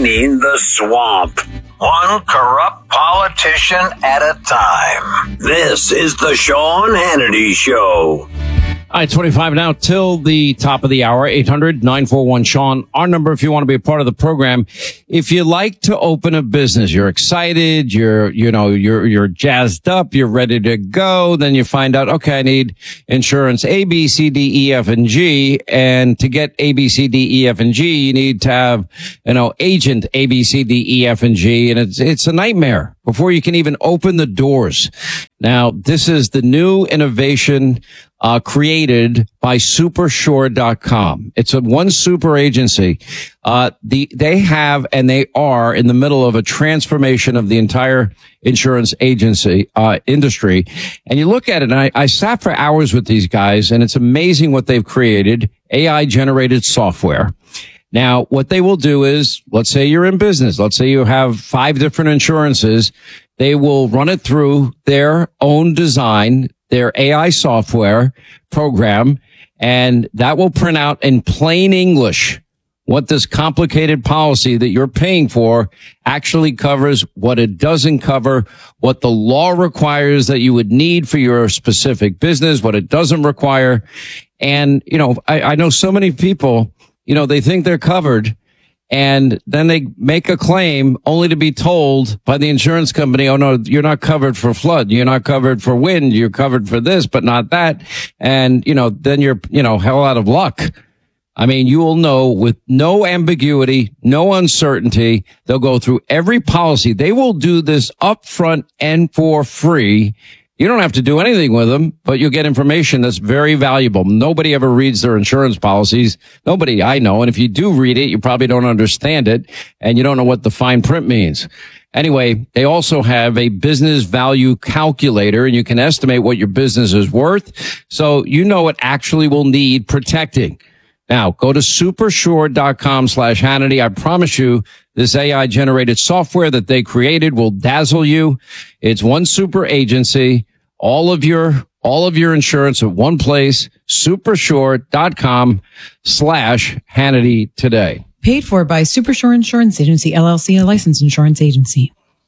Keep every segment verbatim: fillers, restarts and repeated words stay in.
draining the swamp, one corrupt politician at a time. This is the Sean Hannity Show. All right, twenty-five now till the top of the hour, eight hundred, nine four one, Sean. Our number if you want to be a part of the program. If you like to open a business, you're excited, you're, you know, you're, you're jazzed up, you're ready to go. Then you find out, okay, I need insurance A, B, C, D, E, F, and G. And to get A, B, C, D, E, F, and G, you need to have, you know, agent A, B, C, D, E, F, and G. And it's, it's a nightmare before you can even open the doors. Now, this is the new innovation Uh, created by Supersure dot com. It's a one super agency. Uh, the, they have and they are in the middle of a transformation of the entire insurance agency, uh, industry. And you look at it, and I, I sat for hours with these guys, and it's amazing what they've created. A I generated software. Now, what they will do is, let's say you're in business. Let's say you have five different insurances. They will run it through their own design, their A I software program, and that will print out in plain English what this complicated policy that you're paying for actually covers, what it doesn't cover, what the law requires that you would need for your specific business, what it doesn't require. And, you know, I, I know so many people, you know, they think they're covered, and then they make a claim only to be told by the insurance company, oh, no, you're not covered for flood. You're not covered for wind. You're covered for this, but not that. And, you know, then you're, you know, hell out of luck. I mean, you will know with no ambiguity, no uncertainty. They'll go through every policy. They will do this upfront and for free. You don't have to do anything with them, but you'll get information that's very valuable. Nobody ever reads their insurance policies. Nobody I know. And if you do read it, you probably don't understand it, and you don't know what the fine print means. Anyway, they also have a business value calculator, and you can estimate what your business is worth, so you know it actually will need protecting. Now, go to supersure.com slash Hannity. I promise you, this A I-generated software that they created will dazzle you. It's one super agency, all of your all of your insurance at one place, supersure.com slash Hannity today. Paid for by Supersure Insurance Agency, L L C, a licensed insurance agency.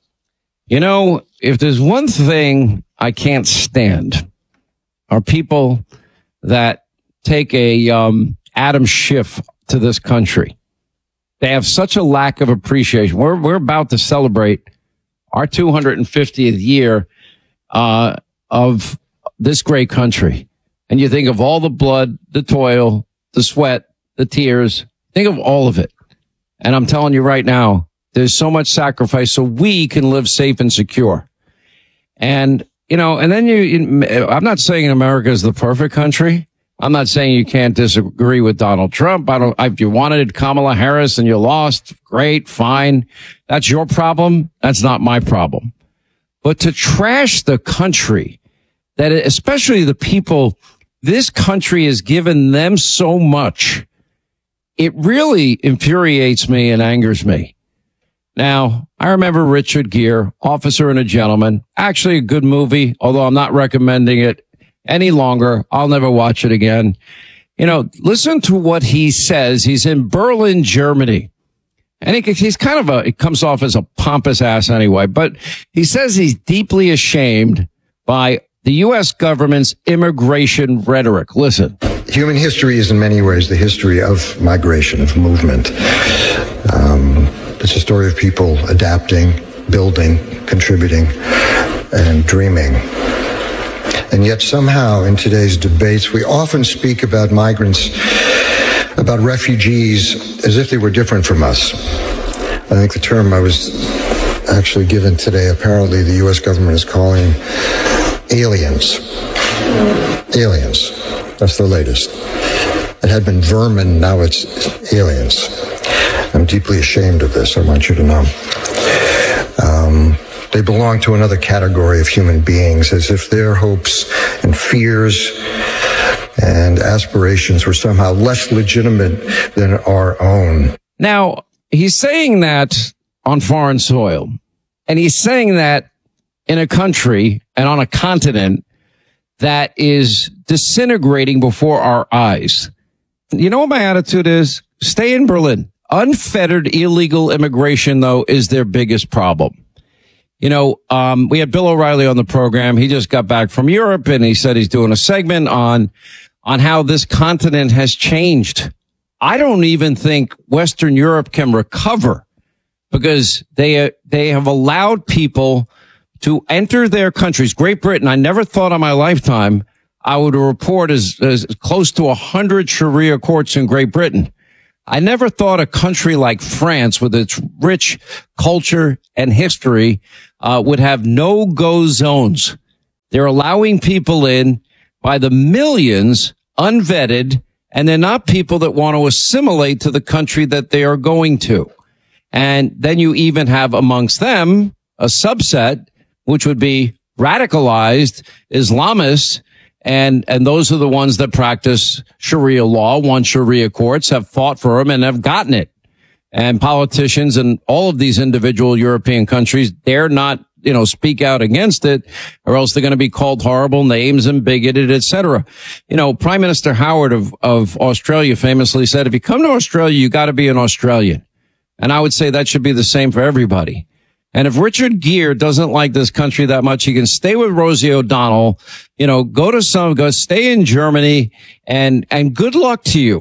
You know, if there's one thing I can't stand, are people that take a um Adam Schiff to this country. They have such a lack of appreciation. We're we're about to celebrate our two hundred fiftieth year uh of this great country. And you think of all the blood, the toil, the sweat, the tears. Think of all of it. And I'm telling you right now, there's so much sacrifice so we can live safe and secure. And, you know, and then you, I'm not saying America is the perfect country. I'm not saying you can't disagree with Donald Trump. I don't, if you wanted Kamala Harris and you lost, great, fine. That's your problem. That's not my problem. But to trash the country, that especially the people, this country has given them so much, it really infuriates me and angers me. Now, I remember Richard Gere, Officer and a Gentleman, actually a good movie, although I'm not recommending it any longer. I'll never watch it again. You know, listen to what he says. He's in Berlin, Germany. And he, he's kind of a, it comes off as a pompous ass anyway, but he says he's deeply ashamed by the U S government's immigration rhetoric. Listen. Human history is in many ways the history of migration, of movement. Um, it's a story of people adapting, building, contributing, and dreaming. And yet somehow in today's debates, we often speak about migrants, about refugees, as if they were different from us. I think the term I was actually given today, apparently the U S government is calling aliens. Aliens. That's the latest. It had been vermin, now it's aliens. I'm deeply ashamed of this, I want you to know. Um, They belong to another category of human beings, as if their hopes and fears and aspirations were somehow less legitimate than our own. Now, he's saying that on foreign soil, and he's saying that in a country and on a continent that is disintegrating before our eyes. You know what my attitude is? Stay in Berlin. Unfettered illegal immigration, though, is their biggest problem. You know, um, we had Bill O'Reilly on the program. He just got back from Europe, and he said he's doing a segment on on how this continent has changed. I don't even think Western Europe can recover because they they have allowed people to enter their countries. Great Britain, I never thought in my lifetime I would report as, as close to one hundred Sharia courts in Great Britain. I never thought a country like France, with its rich culture and history, uh, would have no-go zones. They're allowing people in by the millions, unvetted, and they're not people that want to assimilate to the country that they are going to. And then you even have amongst them a subset, which would be radicalized Islamists. And, and those are the ones that practice Sharia law. One Sharia courts have fought for them and have gotten it. And politicians in all of these individual European countries dare not, you know, speak out against it, or else they're going to be called horrible names and bigoted, et cetera. You know, Prime Minister Howard of, of Australia famously said, if you come to Australia, you got to be an Australian. And I would say that should be the same for everybody. And if Richard Gere doesn't like this country that much, he can stay with Rosie O'Donnell, you know, go to some, go stay in Germany, and, and good luck to you.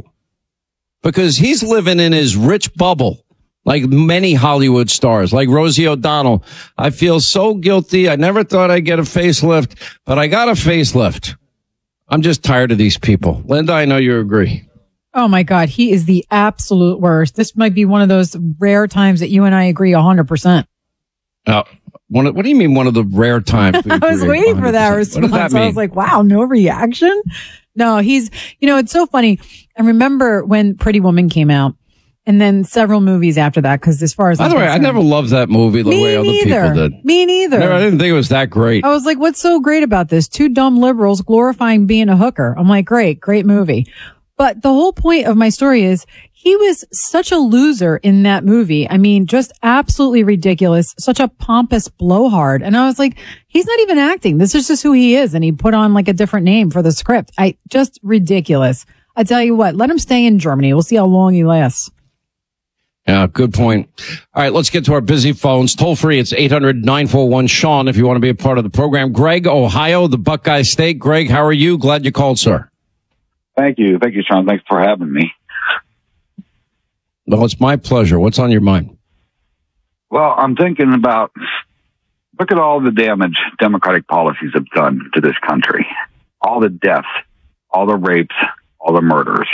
Because he's living in his rich bubble, like many Hollywood stars, like Rosie O'Donnell. I feel so guilty. I never thought I'd get a facelift, but I got a facelift. I'm just tired of these people. Linda, I know you agree. Oh my God, he is the absolute worst. This might be one of those rare times that you and I agree one hundred percent. Uh, one of, what do you mean one of the rare times? I was waiting for that response. That I was like, wow, no reaction? No, he's, you know, it's so funny. I remember when Pretty Woman came out, and then several movies after that, because as far as By the way, I never loved that movie the Me way other neither. people did. Me neither. Never, I didn't think it was that great. I was like, what's so great about this? Two dumb liberals glorifying being a hooker. I'm like, great, great movie. But the whole point of my story is he was such a loser in that movie. I mean, just absolutely ridiculous, such a pompous blowhard. And I was like, he's not even acting. This is just who he is. And he put on like a different name for the script. I just ridiculous. I tell you what, let him stay in Germany. We'll see how long he lasts. Yeah, good point. All right, let's get to our busy phones. Toll free, it's eight hundred nine four one Sean if you want to be a part of the program. Greg, Ohio, the Buckeye State. Greg, how are you? Glad you called, sir. Thank you. Thank you, Sean. Thanks for having me. Well, it's my pleasure. What's on your mind? Well, I'm thinking about, look at all the damage Democratic policies have done to this country. All the deaths, all the rapes, all the murders.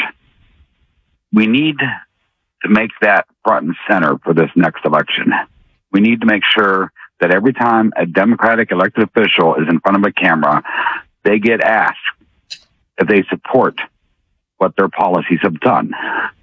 We need to make that front and center for this next election. We need to make sure that every time a Democratic elected official is in front of a camera, they get asked if they support what their policies have done.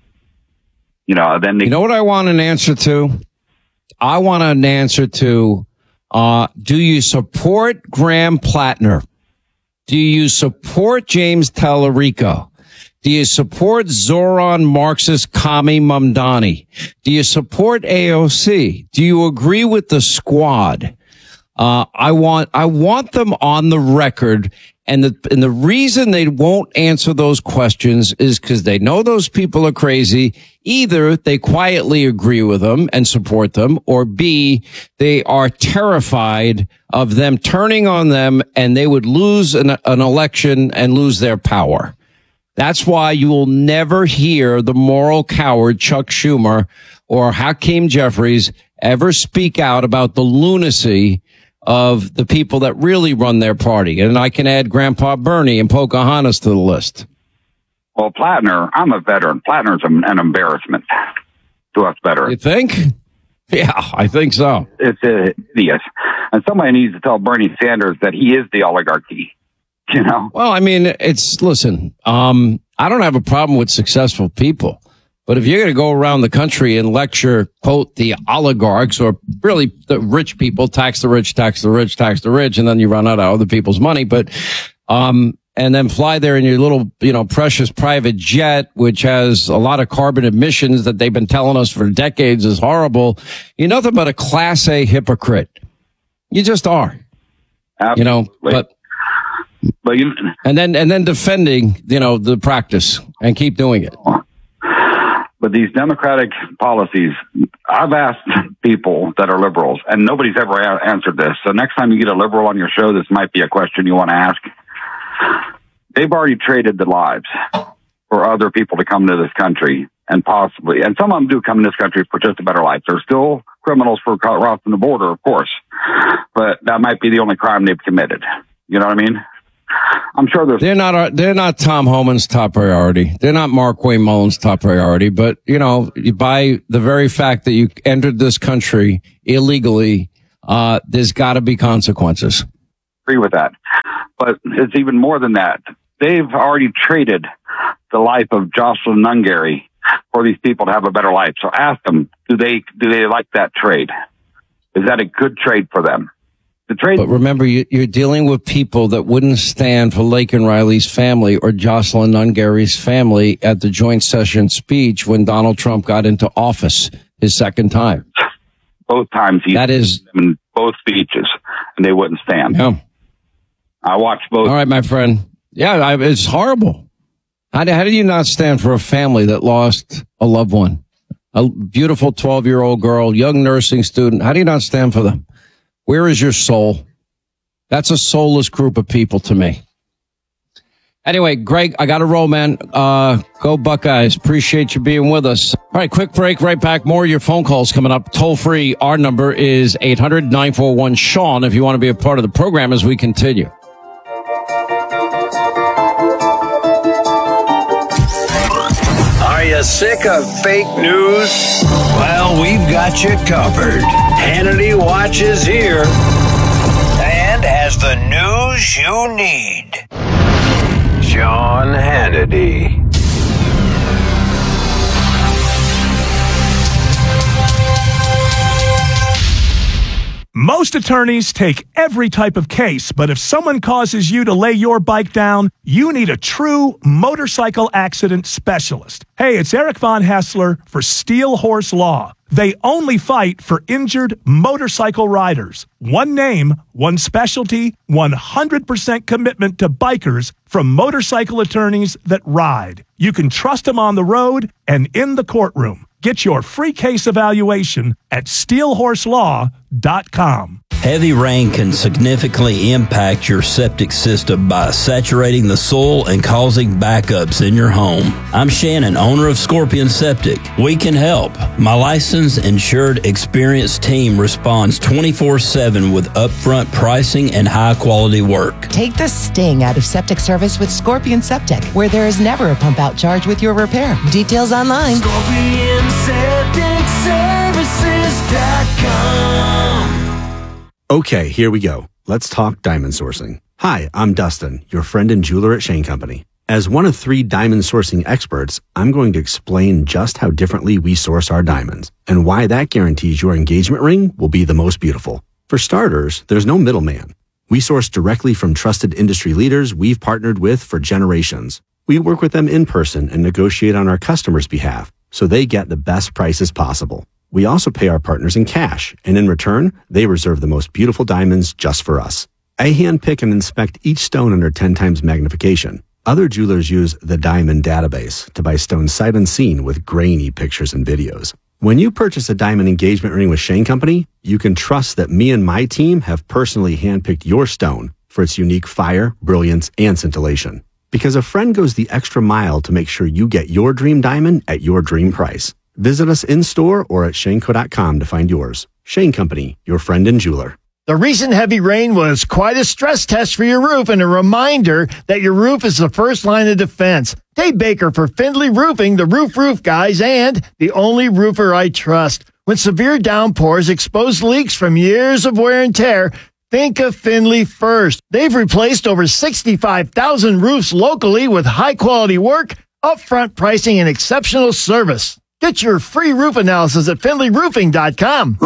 You know, then they- you know what I want an answer to? I want an answer to, uh, do you support Graham Plattner? Do you support James Tallarico? Do you support Zoran Marxist Kami Mamdani? Do you support A O C? Do you agree with the squad? Uh, I want, I want them on the record. And the, and the reason they won't answer those questions is because they know those people are crazy. Either they quietly agree with them and support them, or B, they are terrified of them turning on them and they would lose an, an election and lose their power. That's why you will never hear the moral coward Chuck Schumer or Hakeem Jeffries ever speak out about the lunacy of the people that really run their party. And I can add Grandpa Bernie and Pocahontas to the list. Well, Plattner, I'm a veteran. Plattner's an embarrassment to us veterans. You think? Yeah, I think so. It's hideous. And somebody needs to tell Bernie Sanders that he is the oligarchy, you know? Well, I mean, it's, listen, um, I don't have a problem with successful people. But if you're going to go around the country and lecture, quote, the oligarchs, or really the rich people, tax the rich, tax the rich, tax the rich, and then you run out of other people's money. But, um, and then fly there in your little, you know, precious private jet, which has a lot of carbon emissions that they've been telling us for decades is horrible. You're nothing but a class A hypocrite. You just are. Absolutely. You know, but, but you, and then, and then defending, you know, the practice and keep doing it. But But these Democratic policies, I've asked people that are liberals, and nobody's ever a- answered this. So next time you get a liberal on your show, this might be a question you want to ask. They've already traded the lives for other people to come to this country, and possibly, and some of them do come to this country for just a better life. They're still criminals for crossing the border, of course, but that might be the only crime they've committed. You know what I mean? I'm sure there's... They're not, they're not Tom Homan's top priority. They're not Markwayne Mullen's top priority, but, you know, by the very fact that you entered this country illegally, uh, there's gotta be consequences. Agree with that. But it's even more than that. They've already traded the life of Jocelyn Nungary for these people to have a better life. So ask them, do they, do they like that trade? Is that a good trade for them? The trade. But remember, you, you're dealing with people that wouldn't stand for Laken Riley's family or Jocelyn Nungary's family at the joint session speech when Donald Trump got into office his second time. Both times he that is in both speeches, and they wouldn't stand. Yeah. I watched both. All right, my friend. Yeah, I, it's horrible. How do, how do you not stand for a family that lost a loved one? A beautiful twelve-year-old girl, young nursing student. How do you not stand for them? Where is your soul? That's a soulless group of people to me. Anyway, Greg, I got to roll, man. Uh, go Buckeyes. Appreciate you being with us. All right, quick break. Right back. More of your phone calls coming up. Toll free. Our number is eight hundred nine four one Sean if you want to be a part of the program as we continue. Are you sick of fake news? Well, we've got you covered. Hannity Watch is here and has the news you need. Sean Hannity. Most attorneys take every type of case, but if someone causes you to lay your bike down, you need a true motorcycle accident specialist. Hey, it's Eric Von Hassler for Steel Horse Law. They only fight for injured motorcycle riders. One name, one specialty, one hundred percent commitment to bikers from motorcycle attorneys that ride. You can trust them on the road and in the courtroom. Get your free case evaluation at steel horse law dot com. Heavy rain can significantly impact your septic system by saturating the soil and causing backups in your home. I'm Shannon, owner of Scorpion Septic. We can help. My licensed, insured, experienced team responds twenty-four seven with upfront pricing and high-quality work. Take the sting out of septic service with Scorpion Septic, where there is never a pump-out charge with your repair. Details online. Scorpion Septic Services dot com. Okay, here we go. Let's talk diamond sourcing. Hi, I'm Dustin, your friend and jeweler at Shane Company. As one of three diamond sourcing experts, I'm going to explain just how differently we source our diamonds and why that guarantees your engagement ring will be the most beautiful. For starters, there's no middleman. We source directly from trusted industry leaders we've partnered with for generations. We work with them in person and negotiate on our customers' behalf so they get the best prices possible. We also pay our partners in cash, and in return, they reserve the most beautiful diamonds just for us. I handpick and inspect each stone under ten times magnification. Other jewelers use the Diamond Database to buy stones sight unseen with grainy pictures and videos. When you purchase a diamond engagement ring with Shane Company, you can trust that me and my team have personally handpicked your stone for its unique fire, brilliance, and scintillation. Because a friend goes the extra mile to make sure you get your dream diamond at your dream price. Visit us in-store or at shane co dot com to find yours. Shane Company, your friend and jeweler. The recent heavy rain was quite a stress test for your roof and a reminder that your roof is the first line of defense. Dave Baker for Findlay Roofing, the Roof Roof Guys, and the only roofer I trust. When severe downpours expose leaks from years of wear and tear, think of Findlay first. They've replaced over sixty-five thousand roofs locally with high-quality work, upfront pricing, and exceptional service. Get your free roof analysis at Findlay Roofing dot com.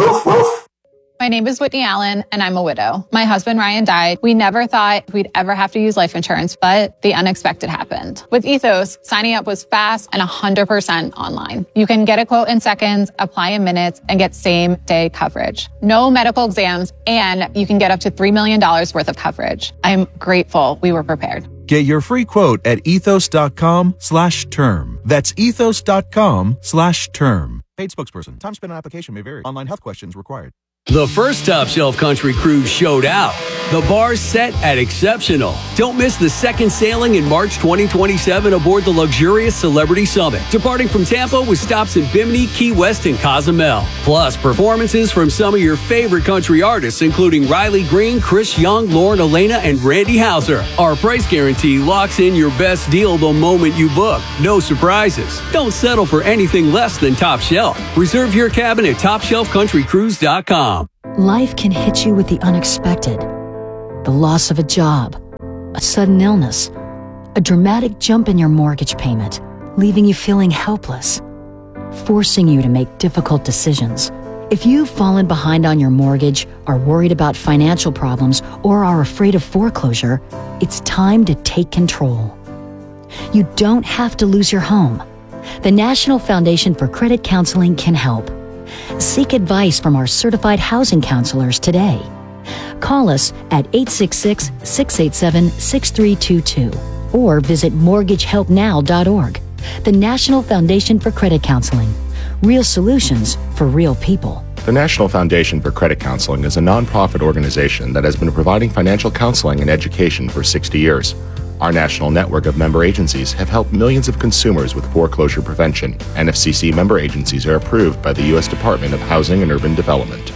My name is Whitney Allen, and I'm a widow. My husband, Ryan, died. We never thought we'd ever have to use life insurance, but the unexpected happened. With Ethos, signing up was fast and one hundred percent online. You can get a quote in seconds, apply in minutes, and get same-day coverage. No medical exams, and you can get up to three million dollars worth of coverage. I'm grateful we were prepared. Get your free quote at ethos.com slash term. That's ethos.com slash term. Paid spokesperson. Time spent on application may vary. Online health questions required. The first Top Shelf Country Cruise showed out. The bar's set at exceptional. Don't miss the second sailing in March twenty twenty-seven aboard the luxurious Celebrity Summit, departing from Tampa with stops in Bimini, Key West, and Cozumel. Plus, performances from some of your favorite country artists, including Riley Green, Chris Young, Lauren Elena, and Randy Houser. Our price guarantee locks in your best deal the moment you book. No surprises. Don't settle for anything less than Top Shelf. Reserve your cabin at top shelf country cruise dot com. Life can hit you with the unexpected. The loss of a job, a sudden illness, a dramatic jump in your mortgage payment, leaving you feeling helpless, forcing you to make difficult decisions. If you've fallen behind on your mortgage, are worried about financial problems, or are afraid of foreclosure, it's time to take control. You don't have to lose your home. The National Foundation for Credit Counseling can help. Seek advice from our certified housing counselors today. Call us at eight six six, six eight seven, six three two two or visit mortgage help now dot org. The National Foundation for Credit Counseling. Real solutions for real people. The National Foundation for Credit Counseling is a nonprofit organization that has been providing financial counseling and education for sixty years. Our national network of member agencies have helped millions of consumers with foreclosure prevention. N F C C member agencies are approved by the U S Department of Housing and Urban Development.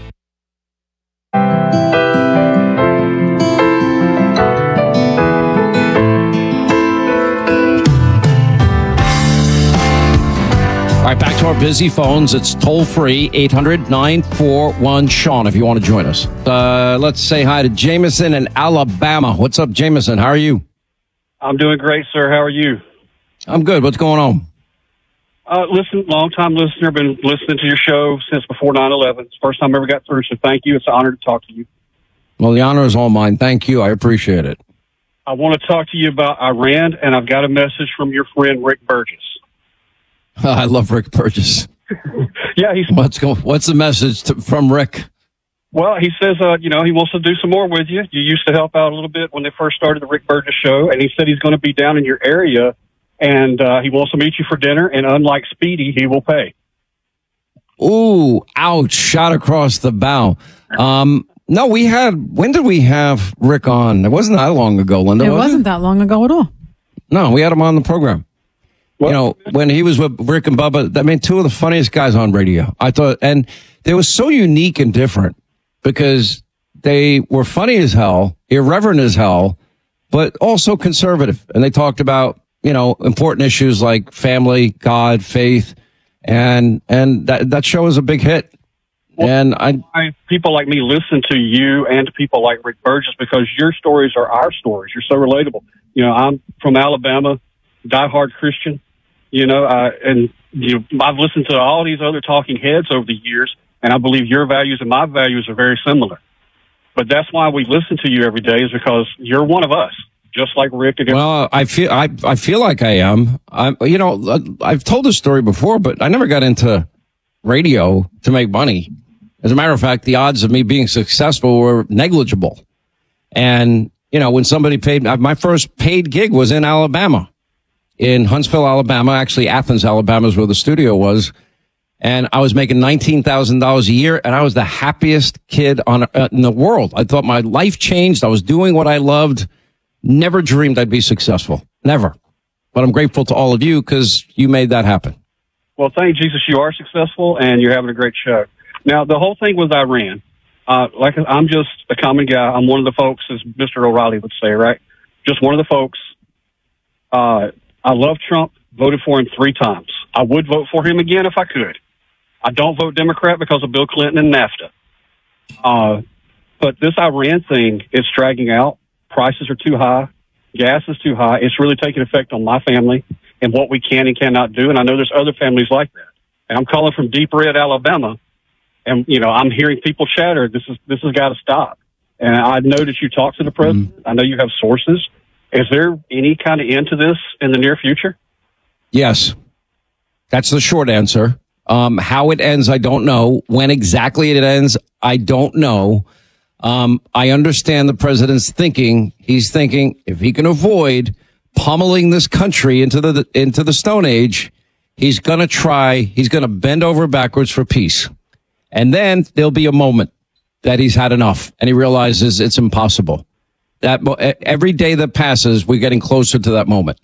All right, back to our busy phones. It's toll-free, eight hundred, nine four one, Sean, if you want to join us. Uh, let's say hi to Jameson in Alabama. What's up, Jameson? How are you? I'm doing great, sir. How are you? I'm good. What's going on? Uh, listen, long-time listener, been listening to your show since before nine eleven. It's the first time I ever got through, so thank you. It's an honor to talk to you. Well, the honor is all mine. Thank you. I appreciate it. I want to talk to you about Iran, and I've got a message from your friend, Rick Burgess. I love Rick Burgess. Yeah, he's... What's going? What's the message to, from Rick? Well, he says, uh, you know, he wants to do some more with you. You used to help out a little bit when they first started the Rick Burgess show, and he said he's going to be down in your area, and uh, he wants to meet you for dinner, and unlike Speedy, he will pay. Ooh, ouch, shot across the bow. Um, no, we had, when did we have Rick on? It wasn't that long ago, Linda, It was wasn't it? that long ago at all. No, we had him on the program. You know, when he was with Rick and Bubba, I mean, two of the funniest guys on radio. I thought, and they were so unique and different because they were funny as hell, irreverent as hell, but also conservative. And they talked about, you know, important issues like family, God, faith, and and that that show was a big hit. Well, and I, I, people like me listen to you and to people like Rick Burgess because your stories are our stories. You're so relatable. You know, I'm from Alabama, diehard Christian. You know, uh, and you know, I've listened to all these other talking heads over the years, and I believe your values and my values are very similar. But that's why we listen to you every day, is because you're one of us, just like Rick. And well, I feel I I feel like I am. I, you know, I've told this story before, but I never got into radio to make money. As a matter of fact, the odds of me being successful were negligible. And you know, when somebody paid, my first paid gig was in Alabama. In Huntsville, Alabama, actually Athens, Alabama is where the studio was. And I was making nineteen thousand dollars a year, and I was the happiest kid on uh, in the world. I thought my life changed. I was doing what I loved. Never dreamed I'd be successful. Never. But I'm grateful to all of you because you made that happen. Well, thank Jesus you are successful, and you're having a great show. Now, the whole thing with Iran, uh, like I'm just a common guy. I'm one of the folks, as Mister O'Reilly would say, right? Just one of the folks. Uh, I love Trump, voted for him three times. I would vote for him again if I could. I don't vote Democrat because of Bill Clinton and NAFTA. Uh, but this Iran thing is dragging out. Prices are too high. Gas is too high. It's really taking effect on my family and what we can and cannot do. And I know there's other families like that. And I'm calling from deep red Alabama. And, you know, I'm hearing people chatter. This is, this has got to stop. And I know that you talk to the president. Mm-hmm. I know you have sources. Is there any kind of end to this in the near future? Yes. That's the short answer. Um, how it ends, I don't know. When exactly it ends, I don't know. Um, I understand the president's thinking. He's thinking if he can avoid pummeling this country into the into the Stone Age, he's going to try. He's going to bend over backwards for peace. And then there'll be a moment that he's had enough and he realizes it's impossible. That every day that passes, we're getting closer to that moment.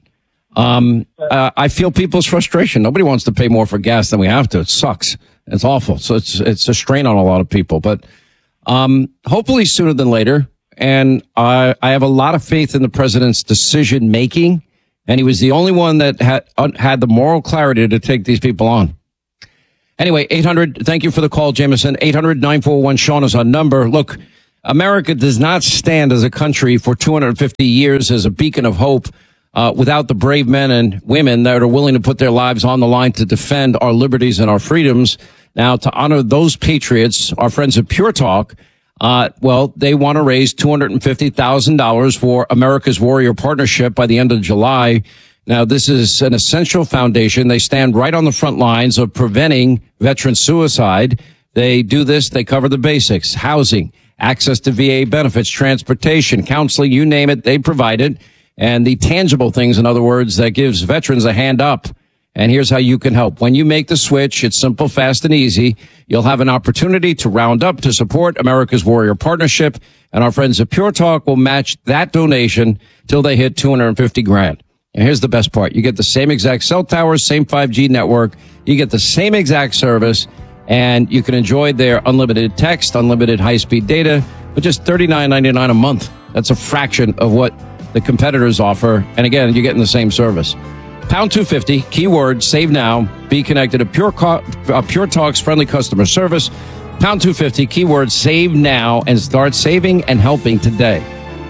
Um, uh, I feel people's frustration. Nobody wants to pay more for gas than we have to. It sucks. It's awful. So it's, it's a strain on a lot of people, but, um, hopefully sooner than later. And I, I have a lot of faith in the president's decision making. And he was the only one that had, uh, had the moral clarity to take these people on. Anyway, eight hundred, thank you for the call, Jameson. eight hundred, nine four one, Sean is our number. Look, America does not stand as a country for two hundred fifty years as a beacon of hope uh, without the brave men and women that are willing to put their lives on the line to defend our liberties and our freedoms. Now, to honor those patriots, our friends at Pure Talk, uh, well, they want to raise two hundred fifty thousand dollars for America's Warrior Partnership by the end of July. Now, this is an essential foundation. They stand right on the front lines of preventing veteran suicide. They do this. They cover the basics: housing, access to V A benefits, transportation, counseling, you name it, they provide it. And the tangible things, in other words, that gives veterans a hand up. And here's how you can help. When you make the switch, it's simple, fast, and easy. You'll have an opportunity to round up to support America's Warrior Partnership. And our friends at Pure Talk will match that donation till they hit two hundred fifty grand. And here's the best part. You get the same exact cell towers, same five G network. You get the same exact service. And you can enjoy their unlimited text, unlimited high-speed data for just thirty-nine ninety-nine a month. That's a fraction of what the competitors offer. And again, you're getting the same service. Pound two fifty, keyword, save now. Be connected to Pure, Co- uh, Pure Talk's friendly customer service. Pound two fifty, keyword, save now, and start saving and helping today.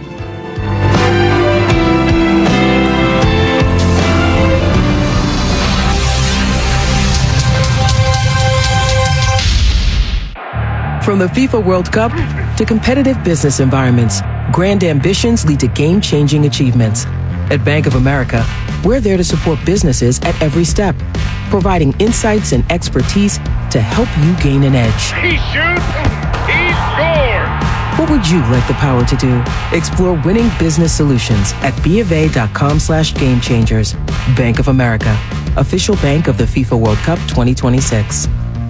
From the FIFA World Cup to competitive business environments, grand ambitions lead to game-changing achievements. At Bank of America, we're there to support businesses at every step, providing insights and expertise to help you gain an edge. He shoots, he scores! What would you like the power to do? Explore winning business solutions at BofA.com slash game changers. Bank of America, official bank of the FIFA World Cup twenty twenty-six.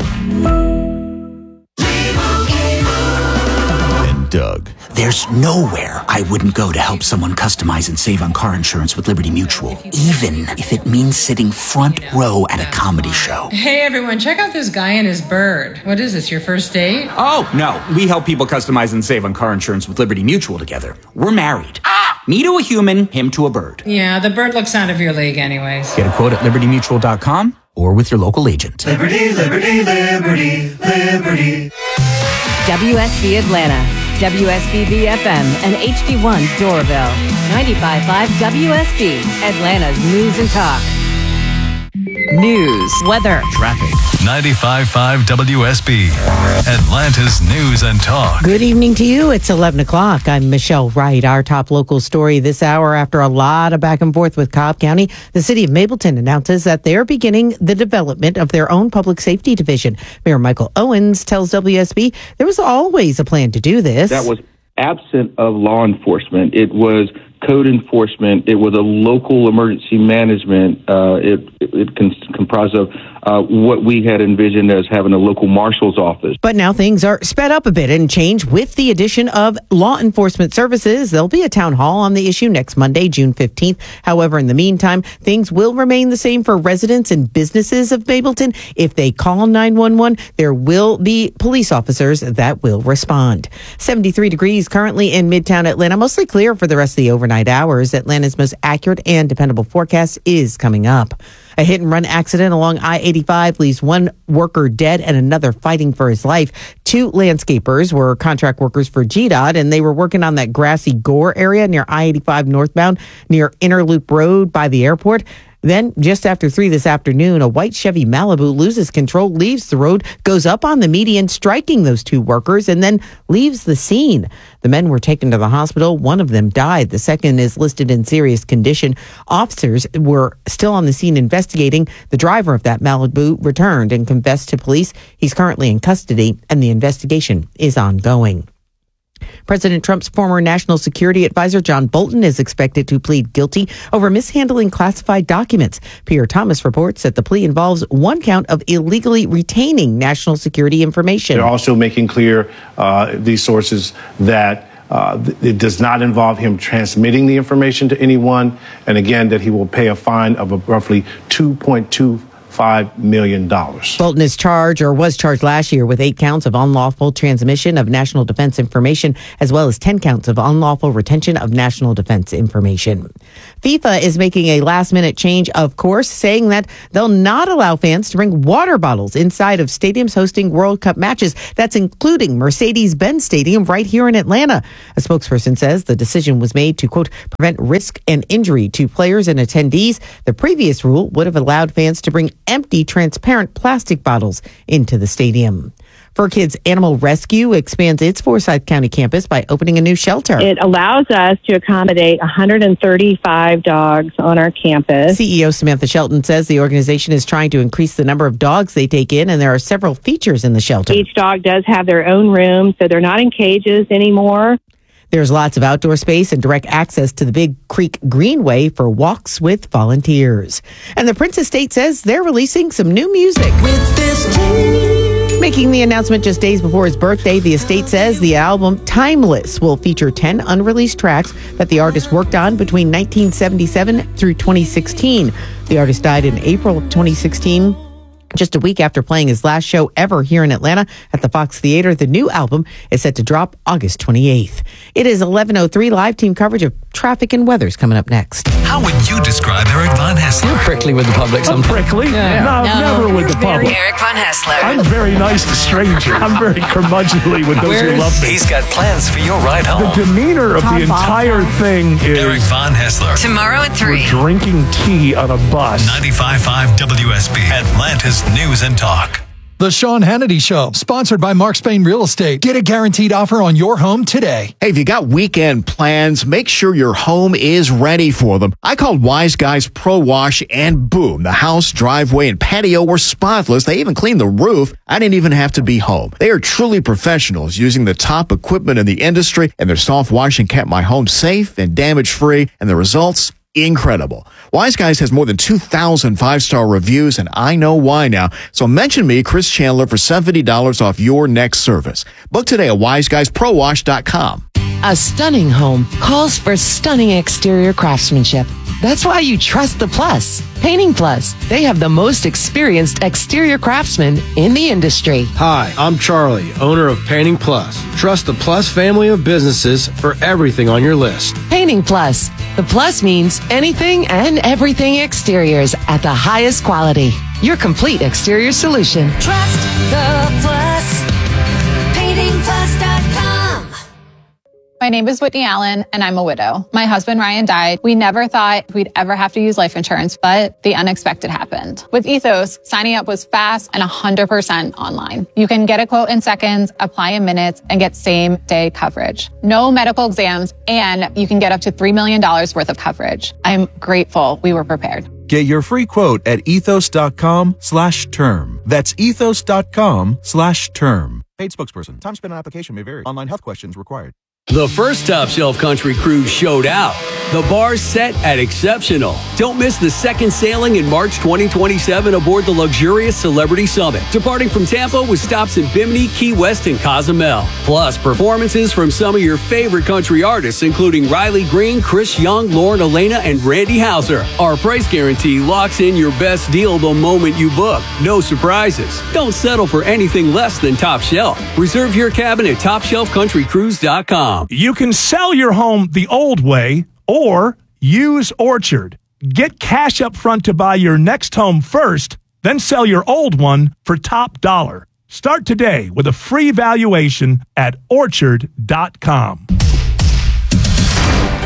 Doug. There's nowhere I wouldn't go to help someone customize and save on car insurance with Liberty Mutual, even if it means sitting front row at a comedy show. Hey everyone, check out this guy and his bird. What is this, your first date? Oh, no. We help people customize and save on car insurance with Liberty Mutual together. We're married. Ah! Me to a human, him to a bird. Yeah, the bird looks out of your league anyways. Get a quote at liberty mutual dot com or with your local agent. Liberty, liberty, liberty, liberty. W S B Atlanta, W S B V F M, and H D one Doraville. ninety-five point five W S B, Atlanta's news and talk. News, weather, traffic. ninety-five point five W S B, Atlanta's news and talk. Good evening to you. It's eleven o'clock. I'm Michelle Wright. Our top local story this hour, after a lot of back and forth with Cobb County, the city of Mableton announces that they're beginning the development of their own public safety division. Mayor Michael Owens tells W S B there was always a plan to do this. That was absent of law enforcement. It was code enforcement. It was a local emergency management. Uh, it it, it con- comprised of uh, what we had envisioned as having a local marshal's office. But now things are sped up a bit and change with the addition of law enforcement services. There'll be a town hall on the issue next Monday, June fifteenth. However, in the meantime, things will remain the same for residents and businesses of Mableton. If they call nine one one, there will be police officers that will respond. seventy-three degrees currently in Midtown Atlanta, mostly clear for the rest of the overnight hours. Atlanta's most accurate and dependable forecast is coming up. A hit and run accident along I eighty-five leaves one worker dead and another fighting for his life. Two landscapers were contract workers for G DOT, and they were working on that grassy gore area near I eighty-five northbound near Interloop Road by the airport. Then, just after three this afternoon, a white Chevy Malibu loses control, leaves the road, goes up on the median, striking those two workers, and then leaves the scene. The men were taken to the hospital. One of them died. The second is listed in serious condition. Officers were still on the scene investigating. The driver of that Malibu returned and confessed to police. He's currently in custody, and the investigation is ongoing. President Trump's former national security advisor, John Bolton, is expected to plead guilty over mishandling classified documents. Pierre Thomas reports that the plea involves one count of illegally retaining national security information. They're also making clear, uh, these sources, that Uh, it does not involve him transmitting the information to anyone, and again, that he will pay a fine of a roughly two point two five million dollars. Bolton is charged or was charged last year with eight counts of unlawful transmission of national defense information, as well as ten counts of unlawful retention of national defense information. FIFA is making a last-minute change, of course, saying that they'll not allow fans to bring water bottles inside of stadiums hosting World Cup matches. That's including Mercedes-Benz Stadium right here in Atlanta. A spokesperson says the decision was made to, quote, prevent risk and injury to players and attendees. The previous rule would have allowed fans to bring empty, transparent plastic bottles into the stadium. Fur Kids Animal Rescue expands its Forsyth County campus by opening a new shelter. It allows us to accommodate one hundred thirty-five dogs on our campus. C E O Samantha Shelton says the organization is trying to increase the number of dogs they take in, and there are several features in the shelter. Each dog does have their own room, so they're not in cages anymore. There's lots of outdoor space and direct access to the Big Creek Greenway for walks with volunteers. And the Prince Estate says they're releasing some new music. With this team. Making the announcement just days before his birthday, the estate says the album Timeless will feature ten unreleased tracks that the artist worked on between nineteen seventy-seven through twenty sixteen. The artist died in April of twenty sixteen. Just a week after playing his last show ever here in Atlanta at the Fox Theater, the new album is set to drop August twenty-eighth. It is eleven oh three. Live team coverage of traffic and weather's coming up next. How would you describe Eric Von Haessler? You're prickly with the public I'm prickly? Yeah. No, No. never with the public. Eric Von Haessler. I'm very nice to strangers. I'm very curmudgeonly with those Where's- who love me. He's got plans for your ride home. The demeanor of the entire thing is... Eric Von Haessler. Tomorrow at three. We're drinking tea on a bus. ninety-five point five W S B, Atlanta's News and Talk. The Sean Hannity Show, sponsored by Mark Spain Real Estate. Get a guaranteed offer on your home today. Hey, if you got weekend plans, make sure your home is ready for them. I called Wise Guys Pro Wash, and boom, the house, driveway, and patio were spotless. They even cleaned the roof. I didn't even have to be home. They are truly professionals using the top equipment in the industry, and their soft washing kept my home safe and damage-free, and the results, incredible. Wise Guys has more than two thousand five-star reviews, and I know why now. So mention me, Chris Chandler, for seventy dollars off your next service. Book today at wise guys pro wash dot com. A stunning home calls for stunning exterior craftsmanship. That's why you trust the Plus. Painting Plus. They have the most experienced exterior craftsmen in the industry. Hi, I'm Charlie, owner of Painting Plus. Trust the Plus family of businesses for everything on your list. Painting Plus. The Plus means anything and everything exteriors at the highest quality. Your complete exterior solution. Trust the Plus. painting plus dot com. My name is Whitney Allen, and I'm a widow. My husband, Ryan, died. We never thought we'd ever have to use life insurance, but the unexpected happened. With Ethos, signing up was fast and one hundred percent online. You can get a quote in seconds, apply in minutes, and get same-day coverage. No medical exams, and you can get up to three million dollars worth of coverage. I'm grateful we were prepared. Get your free quote at ethos.com slash term. That's ethos.com slash term. Paid spokesperson. Time spent on application may vary. Online health questions required. The first Top Shelf Country Cruise showed out. The bar's set at Exceptional. Don't miss the second sailing in March twenty twenty-seven aboard the luxurious Celebrity Summit, departing from Tampa with stops in Bimini, Key West, and Cozumel. Plus, performances from some of your favorite country artists, including Riley Green, Chris Young, Lauren Elena, and Randy Houser. Our price guarantee locks in your best deal the moment you book. No surprises. Don't settle for anything less than Top Shelf. Reserve your cabin at top shelf country cruise dot com. You can sell your home the old way or use Orchard. Get cash up front to buy your next home first, then sell your old one for top dollar. Start today with a free valuation at orchard dot com.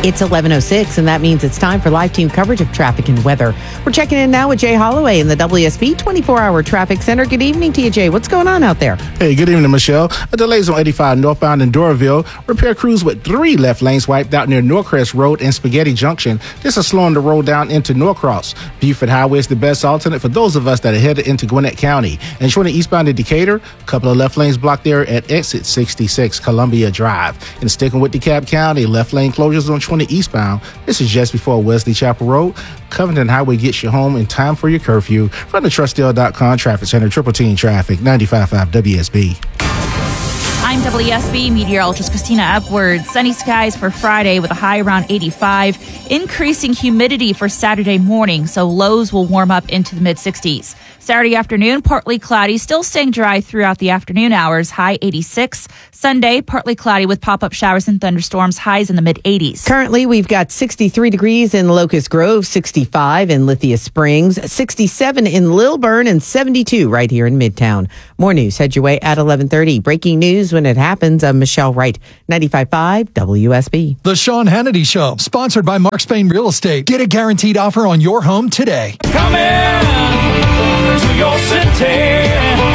It's eleven oh six, and that means it's time for live team coverage of traffic and weather. We're checking in now with Jay Holloway in the W S B twenty-four hour Traffic Center. Good evening to you, Jay. What's going on out there? Hey, good evening, Michelle. A delays on eighty-five northbound in Doraville. Repair crews with three left lanes wiped out near Norcrest Road and Spaghetti Junction. This is slowing the road down into Norcross. Buford Highway is the best alternate for those of us that are headed into Gwinnett County. And twenty eastbound in Decatur, a couple of left lanes blocked there at exit sixty-six Columbia Drive. And sticking with DeKalb County, left lane closures on twenty eastbound. This is just before Wesley Chapel Road. Covington Highway gets you home in time for your curfew. From the Trustdale dot com Traffic Center, Triple Team Traffic, ninety-five point five W S B. I'm W S B meteorologist Christina Upward. Sunny skies for Friday with a high around eighty-five. Increasing humidity for Saturday morning, so lows will warm up into the mid sixties. Saturday afternoon, partly cloudy, still staying dry throughout the afternoon hours, high eighty-six. Sunday, partly cloudy with pop-up showers and thunderstorms, highs in the mid eighties. Currently, we've got sixty-three degrees in Locust Grove, sixty-five in Lithia Springs, sixty-seven in Lilburn, and seventy-two right here in Midtown. More news head your way at eleven thirty. Breaking news when it happens. I'm Michelle Wright, ninety-five point five W S B. The Sean Hannity Show, sponsored by Mark Spain Real Estate. Get a guaranteed offer on your home today. Come in to your city.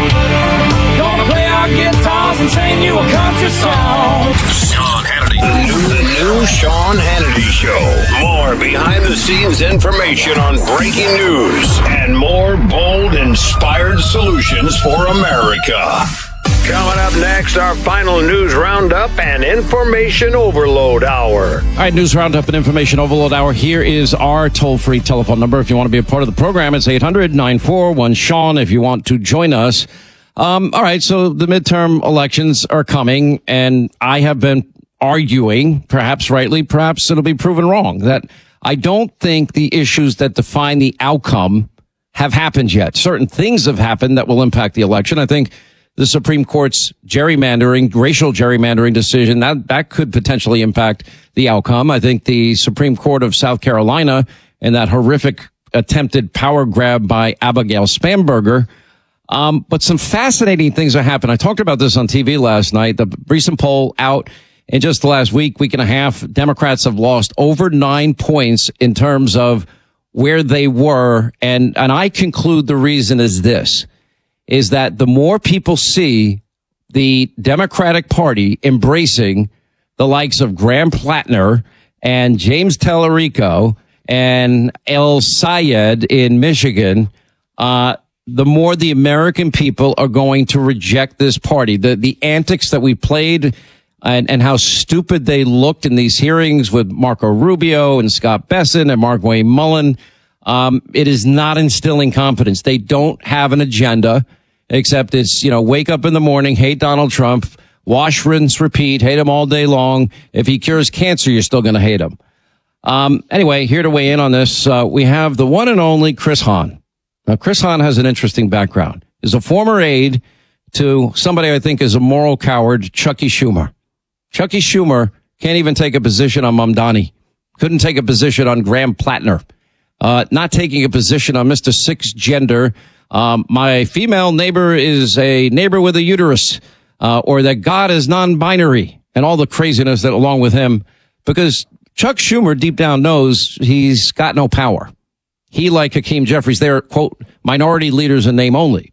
Gonna play our guitars and sing you a country song. Sean Hannity. The new Sean Hannity Show. More behind-the-scenes information on breaking news and more bold, inspired solutions for America. Coming up next, our final news roundup and information overload hour. All right, news roundup and information overload hour. Here is our toll-free telephone number. If you want to be a part of the program, it's eight hundred, nine four one, Sean if you want to join us. Um, all right, so the midterm elections are coming, and I have been arguing, perhaps rightly, perhaps it'll be proven wrong, that I don't think the issues that define the outcome have happened yet. Certain things have happened that will impact the election. I think the Supreme Court's gerrymandering, racial gerrymandering decision, that, that could potentially impact the outcome. I think the Supreme Court of South Carolina and that horrific attempted power grab by Abigail Spanberger. Um, but some fascinating things have happened. I talked about this on T V last night. The recent poll out in just the last week, week and a half, Democrats have lost over nine points in terms of where they were. And, and I conclude the reason is this. is that the more people see the Democratic Party embracing the likes of Graham Plattner and James Tallarico and El Sayed in Michigan, uh, the more the American people are going to reject this party. The, the antics that we played and, and how stupid they looked in these hearings with Marco Rubio and Scott Besson and Markwayne Mullen, um, it is not instilling confidence. They don't have an agenda. Except it's, you know, wake up in the morning, hate Donald Trump, wash, rinse, repeat, hate him all day long. If he cures cancer, you're still going to hate him. Um, anyway, here to weigh in on this, uh, we have the one and only Chris Hahn. Now, Chris Hahn has an interesting background. He's a former aide to somebody I think is a moral coward, Chucky Schumer. Chucky Schumer can't even take a position on Mamdani. Couldn't take a position on Graham Plattner. Uh, not taking a position on Mister Six Gender. Um, my female neighbor is a neighbor with a uterus, uh, or that God is non-binary and all the craziness that along with him, because Chuck Schumer deep down knows he's got no power. He, like Hakeem Jeffries, they're, quote, minority leaders in name only.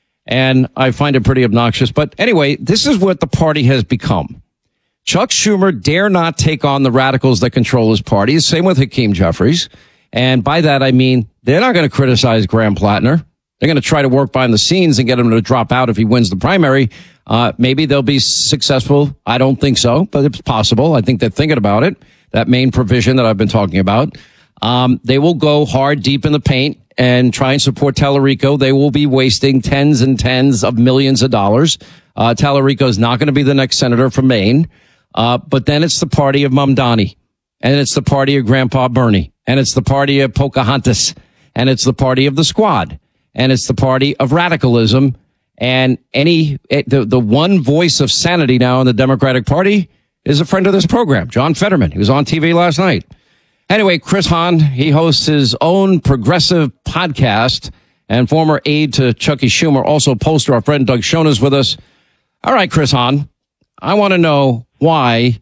And I find it pretty obnoxious. But anyway, this is what the party has become. Chuck Schumer dare not take on the radicals that control his party. Same with Hakeem Jeffries. And by that, I mean, they're not going to criticize Graham Plattner. They're going to try to work behind the scenes and get him to drop out if he wins the primary. Uh, maybe they'll be successful. I don't think so, but it's possible. I think they're thinking about it. That main provision that I've been talking about. Um, they will go hard deep in the paint and try and support Tallarico. They will be wasting tens and tens of millions of dollars. Uh, Tallarico is not going to be the next senator from Maine. Uh, but then it's the party of Mamdani, and it's the party of Grandpa Bernie, and it's the party of Pocahontas, and it's the party of the Squad. And it's the party of radicalism, and any the the one voice of sanity now in the Democratic Party is a friend of this program, John Fetterman. He was on T V last night. Anyway, Chris Hahn, he hosts his own progressive podcast, and former aide to Chucky Schumer, also pollster. Our friend Doug Schoen is with us. All right, Chris Hahn, I want to know why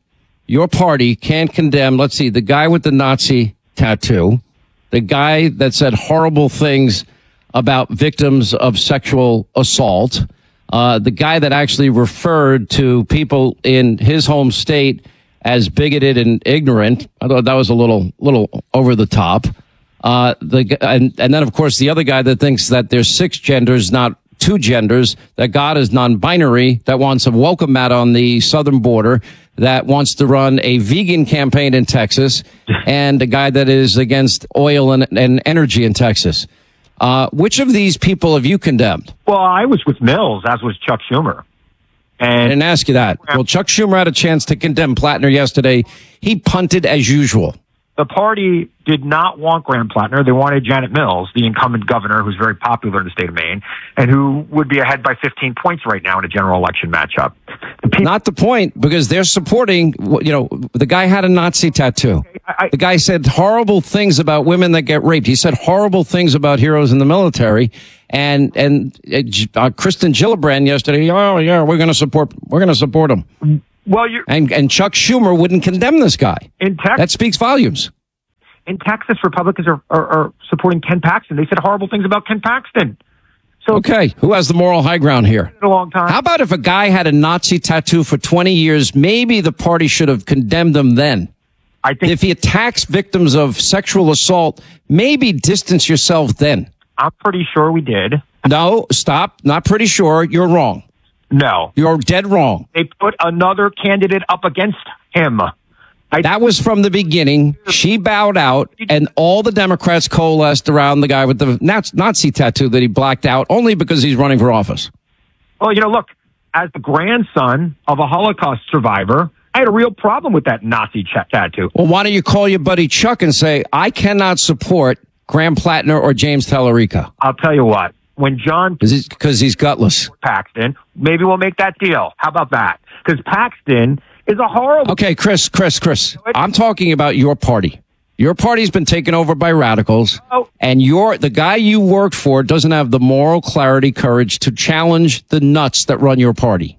your party can't condemn, let's see, the guy with the Nazi tattoo, the guy that said horrible things about victims of sexual assault, uh, the guy that actually referred to people in his home state as bigoted and ignorant. I thought that was a little, little over the top. Uh, the, and, and then, of course, the other guy that thinks that there's six genders, not two genders, that God is non-binary, that wants a welcome mat on the southern border, that wants to run a vegan campaign in Texas, and a guy that is against oil and, and energy in Texas. Uh, which of these people have you condemned? Well, I was with Mills, as was Chuck Schumer. And I didn't ask you that. Well, Chuck Schumer had a chance to condemn Plattner yesterday. He punted as usual. The party did not want Graham Plattner. They wanted Janet Mills, the incumbent governor who's very popular in the state of Maine and who would be ahead by fifteen points right now in a general election matchup. The people- not the point, because they're supporting, you know, the guy had a Nazi tattoo. The guy said horrible things about women that get raped. He said horrible things about heroes in the military. And and uh, Kristen Gillibrand yesterday, oh, yeah, we're going to support we're going to support him. Well, you're, and and Chuck Schumer wouldn't condemn this guy. In Texas, that speaks volumes. In Texas, Republicans are, are, are supporting Ken Paxton. They said horrible things about Ken Paxton. So okay, who has the moral high ground here? A long time. How about if a guy had a Nazi tattoo for twenty years? Maybe the party should have condemned him then. I think if he attacks victims of sexual assault, maybe distance yourself then. I'm pretty sure we did. No, stop. Not pretty sure. You're wrong. No. You're dead wrong. They put another candidate up against him. I, that was from the beginning. She bowed out, and all the Democrats coalesced around the guy with the Nazi tattoo that he blacked out only because he's running for office. Well, you know, look, as the grandson of a Holocaust survivor, I had a real problem with that Nazi ch- tattoo. Well, why don't you call your buddy Chuck and say, I cannot support Graham Plattner or James Tallarico? I'll tell you what. When John... Because he's gutless. Paxton, maybe we'll make that deal. How about that? Because Paxton is a horrible... Okay, Chris, Chris, Chris. I'm talking about your party. Your party's been taken over by radicals, oh. and your the guy you worked for doesn't have the moral clarity, courage to challenge the nuts that run your party.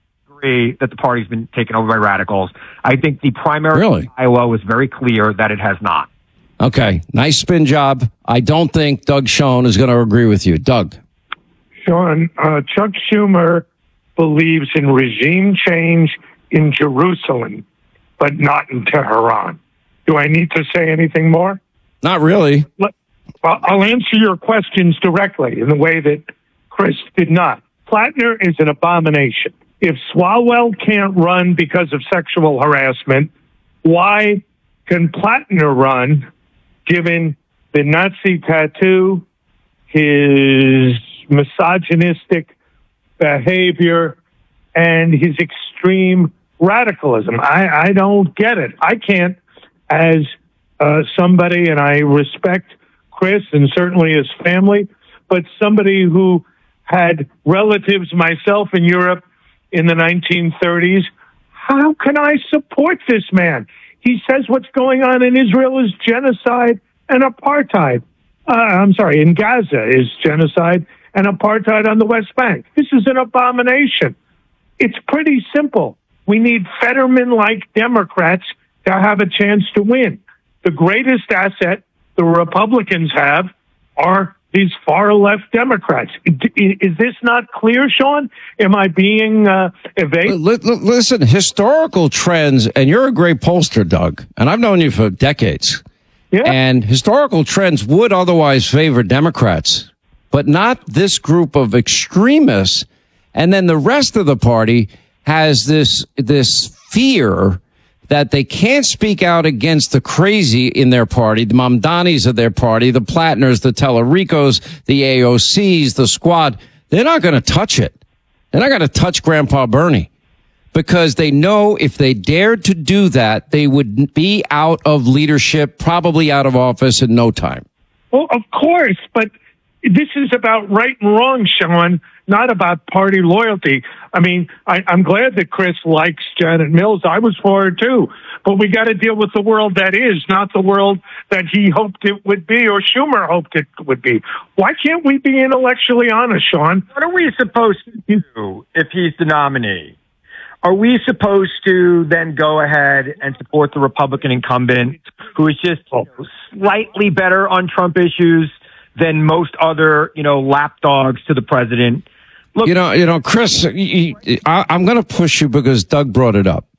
Agree that the party's been taken over by radicals. I think the primary really? in Iowa was very clear that it has not. Okay, nice spin job. I don't think Doug Schoen is going to agree with you. Doug. Sean, uh, Chuck Schumer believes in regime change in Jerusalem, but not in Tehran. Do I need to say anything more? Not really. Well, I'll answer your questions directly in the way that Chris did not. Plattner is an abomination. If Swalwell can't run because of sexual harassment, why can Plattner run, given the Nazi tattoo, his misogynistic behavior, and his extreme radicalism? I, I don't get it. I can't, as uh, somebody, and I respect Chris and certainly his family, but somebody who had relatives myself in Europe in the nineteen thirties, how can I support this man? He says what's going on in Israel is genocide and apartheid. Uh, I'm sorry, in Gaza is genocide and apartheid on the West Bank. This is an abomination. It's pretty simple. We need Fetterman-like Democrats to have a chance to win. The greatest asset the Republicans have are these far-left Democrats. Is this not clear, Sean? Am I being uh, evasive? Listen, historical trends, and you're a great pollster, Doug, and I've known you for decades. Yeah. And historical trends would otherwise favor Democrats, but not this group of extremists. And then the rest of the party has this this fear that they can't speak out against the crazy in their party, the Mamdanis of their party, the Plattners, the Tallaricos, the A O Cs, the Squad. They're not going to touch it. They're not going to touch Grandpa Bernie, because they know if they dared to do that, they would be out of leadership, probably out of office in no time. Well, of course, but this is about right and wrong, Sean, not about party loyalty. I mean, I, I'm glad that Chris likes Janet Mills. I was for her too. But we got to deal with the world that is, not the world that he hoped it would be or Schumer hoped it would be. Why can't we be intellectually honest, Sean? What are we supposed to do if he's the nominee? are we supposed to then go ahead and support the Republican incumbent who is just slightly better on Trump issues than most other, you know, lapdogs to the president? Look, you know, you know, Chris, you, I, I'm going to push you because Doug brought it up.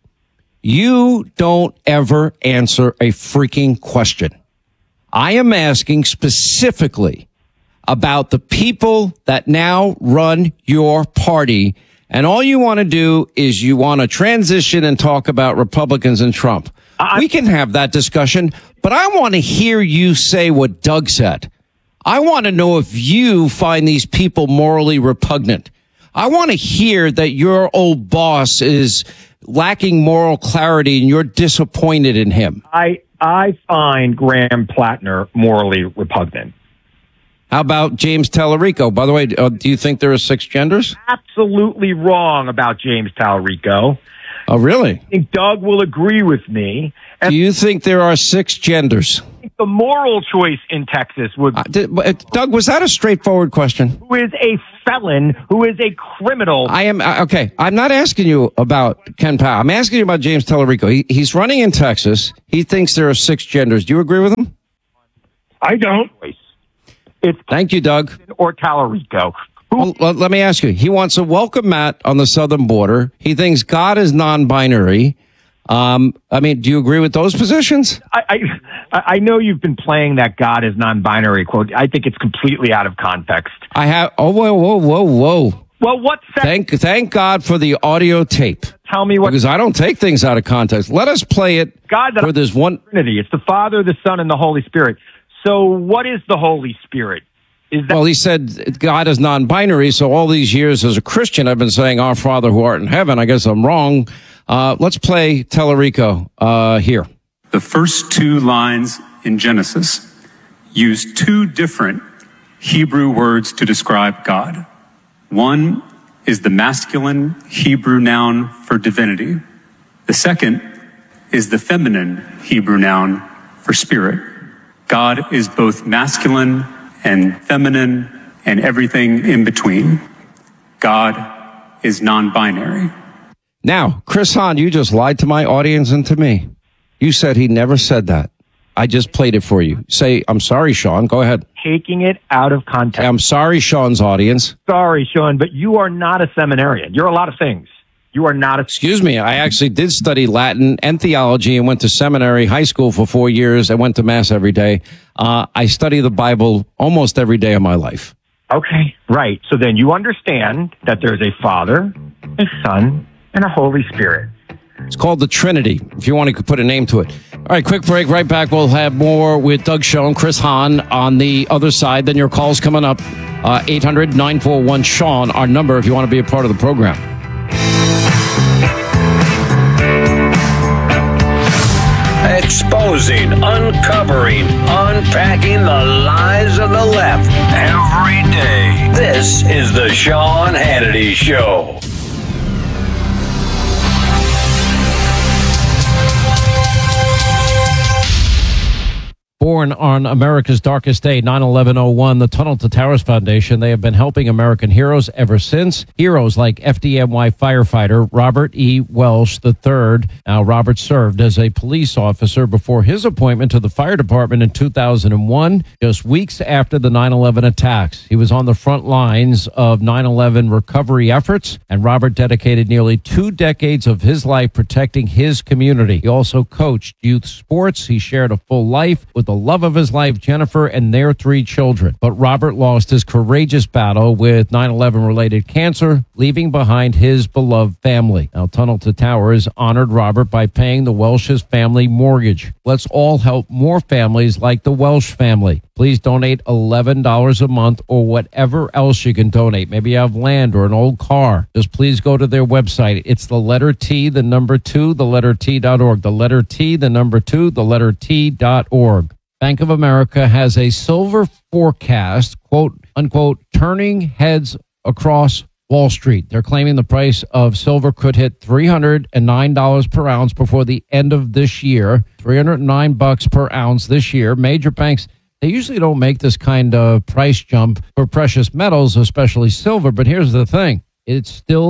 You don't ever answer a freaking question. I am asking specifically about the people that now run your party. And all you want to do is you want to transition and talk about Republicans and Trump. I, we can have that discussion, but I want to hear you say what Doug said. I want to know if you find these people morally repugnant. I want to hear that your old boss is lacking moral clarity and you're disappointed in him. I, I find Graham Plattner morally repugnant. How about James Tallarico? By the way, uh, do you think there are six genders? Absolutely wrong about James Tallarico. Oh, really? I think Doug will agree with me. And do you think there are six genders? I think the moral choice in Texas would... Uh, did, uh, Doug, was that a straightforward question? Who is a felon, who is a criminal. I am, uh, okay, I'm not asking you about Ken Powell. I'm asking you about James Tallarico. He, he's running in Texas. He thinks there are six genders. Do you agree with him? I don't. It's Thank you, Doug. Or Tallarico. Well, let me ask you. He wants a welcome mat on the southern border. He thinks God is non-binary. Um, I mean, do you agree with those positions? I, I I know you've been playing that God is non-binary quote. I think it's completely out of context. I have. Oh, whoa, whoa, whoa, whoa. Well, what? Sec- thank Thank God for the audio tape. Tell me what. Because I don't take things out of context. Let us play it. God, that where there's one Trinity. It's the Father, the Son, and the Holy Spirit. So what is the Holy Spirit? Is that- well, he said God is non-binary, so all these years as a Christian, I've been saying, Our Father who art in heaven. I guess I'm wrong. Uh, let's play Tallarico uh, here. The first two lines in Genesis use two different Hebrew words to describe God. One is the masculine Hebrew noun for divinity. The second is the feminine Hebrew noun for spirit. God is both masculine and feminine and everything in between. God is non-binary. Now, Chris Hahn, you just lied to my audience and to me. You said he never said that. I just played it for you. Say, I'm sorry, Sean. Go ahead. Taking it out of context. I'm sorry, Sean's audience. Sorry, Sean, but you are not a seminarian. You're a lot of things. You are not a... Excuse me. I actually did study Latin and theology and went to seminary, high school for four years. I went to mass every day. Uh, I study the Bible almost every day of my life. Okay, right. So then you understand that there's a Father, a Son, and a Holy Spirit. It's called the Trinity, if you want to put a name to it. All right, quick break. Right back. We'll have more with Doug Schoen, Chris Hahn on the other side. Then your calls coming up. Uh, eight hundred nine four one Sean, our number if you want to be a part of the program. Exposing, uncovering, unpacking the lies of the left every day. This is the Sean Hannity Show. Born on America's darkest day, nine eleven oh one, the Tunnel to Towers Foundation, they have been helping American heroes ever since. Heroes like F D N Y firefighter Robert E. Welsh the third. Now, Robert served as a police officer before his appointment to the fire department in two thousand one, just weeks after the nine eleven attacks. He was on the front lines of nine eleven recovery efforts, and Robert dedicated nearly two decades of his life protecting his community. He also coached youth sports. He shared a full life with the love of his life, Jennifer, and their three children. But Robert lost his courageous battle with nine eleven related cancer, leaving behind his beloved family. Now, Tunnel to Towers honored Robert by paying the Welsh's family mortgage. Let's all help more families like the Welsh family. Please donate eleven dollars a month or whatever else you can donate. Maybe you have land or an old car. Just please go to their website. It's the letter T, the number two, the letter T dot org. The letter T, the number two, the letter T dot org. Bank of America has a silver forecast, quote, unquote, turning heads across Wall Street. They're claiming the price of silver could hit three hundred nine dollars per ounce before the end of this year, three hundred nine bucks per ounce this year. Major banks, they usually don't make this kind of price jump for precious metals, especially silver. But here's the thing. It's still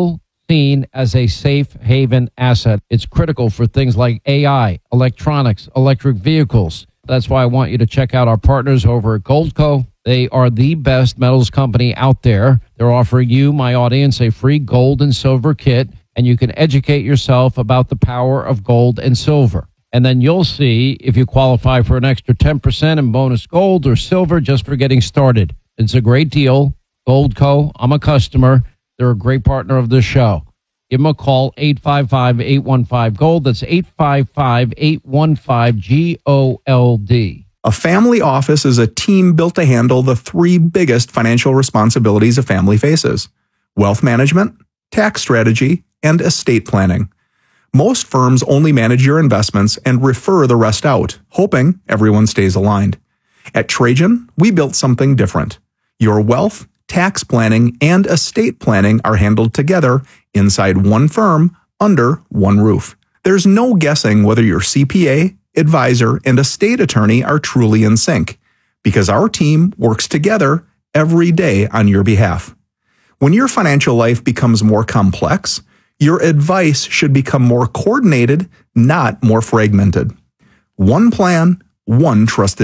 seen as a safe haven asset. It's critical for things like A I, electronics, electric vehicles. That's why I want you to check out our partners over at Goldco. They are the best metals company out there. They're offering you, my audience, a free gold and silver kit, and you can educate yourself about the power of gold and silver. And then you'll see if you qualify for an extra ten percent in bonus gold or silver just for getting started. It's a great deal. Goldco, I'm a customer. They're a great partner of this show. Give them a call, eight five five, eight one five, GOLD. That's eight five five, eight one five, G O L D. A family office is a team built to handle the three biggest financial responsibilities a family faces: wealth management, tax strategy, and estate planning. Most firms only manage your investments and refer the rest out, hoping everyone stays aligned. At Trajan, we built something different. Your wealth, tax planning, and estate planning are handled together inside one firm under one roof. There's no guessing whether your C P A, advisor, and estate attorney are truly in sync, because our team works together every day on your behalf. When your financial life becomes more complex, your advice should become more coordinated, not more fragmented. One plan, one trusted